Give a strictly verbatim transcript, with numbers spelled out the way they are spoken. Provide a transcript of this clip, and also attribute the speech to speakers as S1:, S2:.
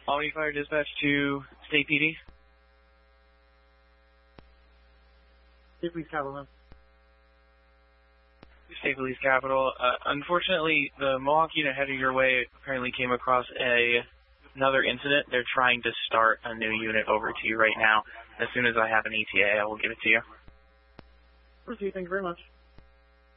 S1: Albany Fire Dispatch to State P D.
S2: State Police Capital.
S1: State Police Capital. Uh, unfortunately, the Mohawk unit heading your way apparently came across a another incident. They're trying to start a new unit over to you right now. As soon as I have an E T A, I will give it to you.
S2: Proceed. Thank you very much.